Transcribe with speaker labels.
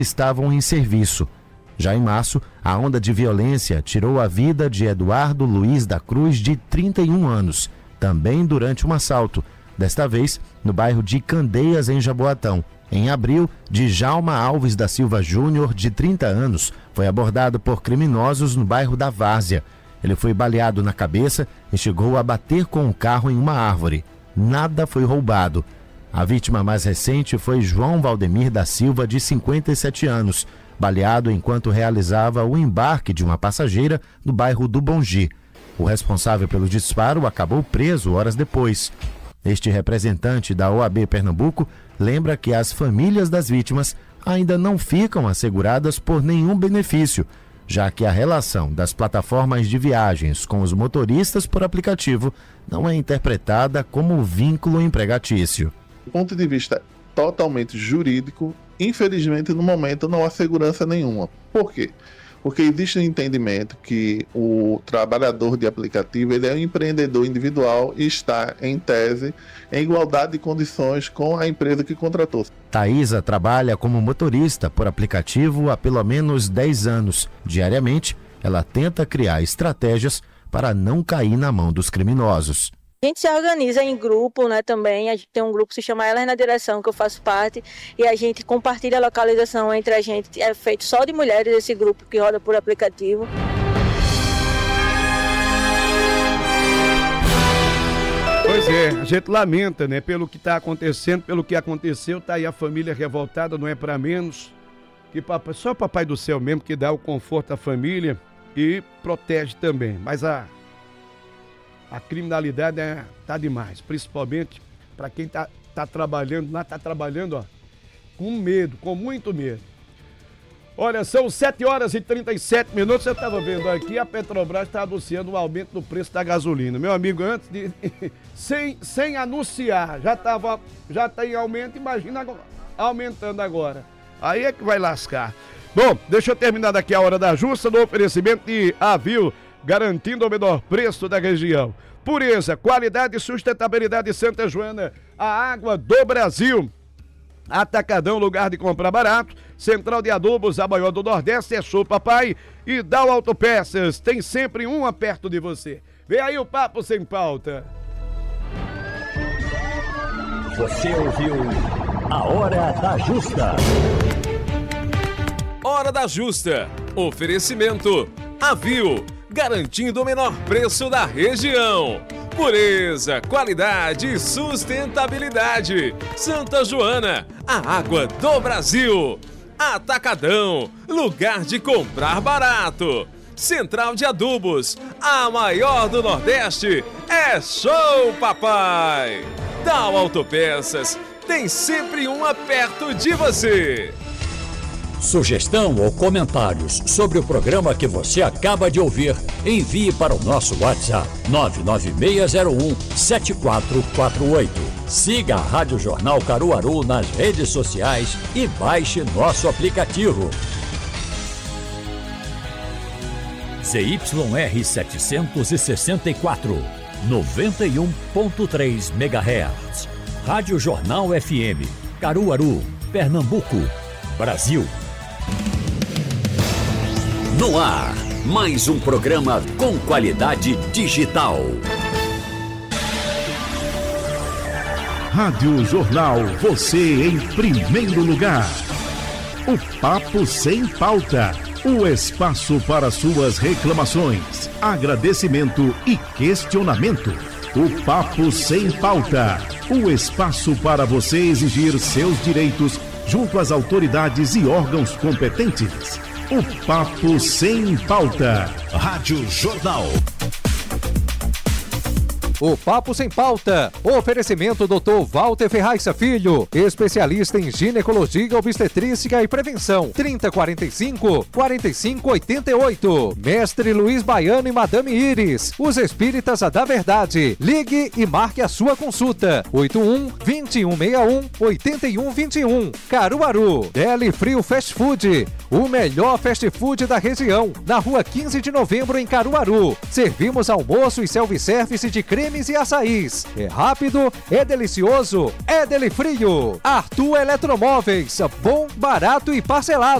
Speaker 1: estavam em serviço. Já em março, a onda de violência tirou a vida de Eduardo Luiz da Cruz, de 31 anos, também durante um assalto, desta vez no bairro de Candeias, em Jaboatão. Em abril, Djalma Alves da Silva Júnior, de 30 anos, foi abordado por criminosos no bairro da Várzea. Ele foi baleado na cabeça e chegou a bater com o carro em uma árvore. Nada foi roubado. A vítima mais recente foi João Valdemir da Silva, de 57 anos, baleado enquanto realizava o embarque de uma passageira no bairro do Bongi. O responsável pelo disparo acabou preso horas depois. Este representante da OAB Pernambuco lembra que as famílias das vítimas ainda não ficam asseguradas por nenhum benefício, já que a relação das plataformas de viagens com os motoristas por aplicativo não é interpretada como vínculo empregatício.
Speaker 2: Do ponto de vista totalmente jurídico, infelizmente no momento não há segurança nenhuma. Por quê? Porque existe um entendimento que o trabalhador de aplicativo ele é um empreendedor individual e está, em tese, em igualdade de condições com a empresa que contratou.
Speaker 1: Thaisa trabalha como motorista por aplicativo há pelo menos 10 anos. Diariamente, ela tenta criar estratégias para não cair na mão dos criminosos.
Speaker 3: A gente se organiza em grupo, né, também. A gente tem um grupo que se chama Elas na Direção, que eu faço parte, e a gente compartilha a localização entre a gente. É feito só de mulheres esse grupo que roda por aplicativo.
Speaker 4: Pois é, a gente lamenta, né, pelo que está acontecendo, pelo que aconteceu, tá aí a família revoltada, não é para menos. Que só o Papai do Céu mesmo que dá o conforto à família e protege também, mas a criminalidade tá demais, principalmente para quem tá trabalhando lá, tá trabalhando, ó, com medo, com muito medo. Olha, são 7h37. Eu estava vendo aqui, a Petrobras está anunciando o aumento do preço da gasolina. Meu amigo, antes de sem anunciar, já tá em aumento, imagina aumentando agora. Aí é que vai lascar. Bom, deixa eu terminar daqui a hora da justa no oferecimento de Avil, garantindo o menor preço da região. Pureza, qualidade e sustentabilidade Santa Joana, a água do Brasil. Atacadão, lugar de comprar barato. Central de Adubos, a maior do Nordeste, é Show Papai. E Dal Autopeças, tem sempre uma perto de você. Vem aí o Papo Sem Pauta.
Speaker 5: Você ouviu A Hora da Justa.
Speaker 6: Hora da Justa. Oferecimento Avil, garantindo o menor preço da região. Pureza, qualidade e sustentabilidade. Santa Joana, a água do Brasil. Atacadão, lugar de comprar barato. Central de Adubos, a maior do Nordeste, é Show Papai. Dal Autopeças, tem sempre uma perto de você.
Speaker 5: Sugestão ou comentários sobre o programa que você acaba de ouvir, envie para o nosso WhatsApp 99601-7448. Siga a Rádio Jornal Caruaru nas redes sociais e baixe nosso aplicativo. ZYR 764, 91.3 MHz. Rádio Jornal FM, Caruaru, Pernambuco, Brasil. No ar, mais um programa com qualidade digital.
Speaker 7: Rádio Jornal, você em primeiro lugar. O Papo Sem Pauta, o espaço para suas reclamações, agradecimento e questionamento. O Papo Sem Pauta, o espaço para você exigir seus direitos junto às autoridades e órgãos competentes. O Papo Sem Pauta. Rádio Jornal.
Speaker 8: O Papo Sem Pauta. Oferecimento Dr. Walter Ferraiça Filho, especialista em ginecologia, obstetrícia e prevenção. 3045-4588. Mestre Luiz Baiano e Madame Iris, os espíritas da verdade. Ligue e marque a sua consulta. 81-2161-8121. Caruaru. Deli Frio Fast Food, o melhor fast food da região. Na rua 15 de novembro, em Caruaru. Servimos almoço e self-service de creme cremes e açaís. É rápido, é delicioso, é Delifrio. Arthur Eletromóveis, bom, barato e parcelado.